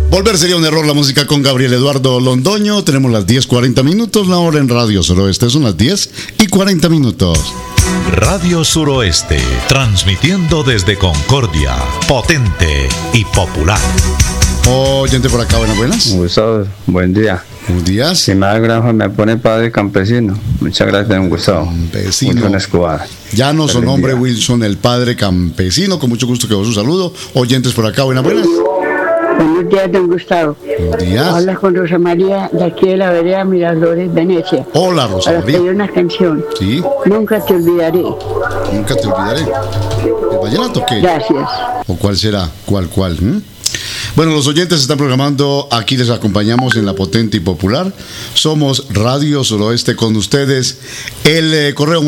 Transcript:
Volver sería un error. La música con Gabriel Eduardo Londoño. Tenemos las 10:40 minutos. La hora en Radio Suroeste son las 10:40 minutos. Radio Suroeste, transmitiendo desde Concordia, potente y popular. Oyente por acá, buenas. Gustavo, buen día. Buenos días. Si me da granja, me pone padre campesino. Muchas gracias, don Gustavo. Campesino. Wilson Escobar. Ya no su nombre, día. Wilson, el padre campesino. Con mucho gusto que vos un saludo. Oyentes por acá, buenas. Buenos días, don Gustavo. Buenos días. Habla con Rosa María, de aquí de la vereda Miraflores, Venecia. Hola, Rosa Para María. pedir una canción. Sí. Nunca te olvidaré. Nunca te olvidaré. ¿El vallenato qué? Gracias. ¿O cuál será? ¿Cuál? Bueno, los oyentes se están programando. Aquí les acompañamos en la potente y popular. Somos Radio Suroeste con ustedes. El correo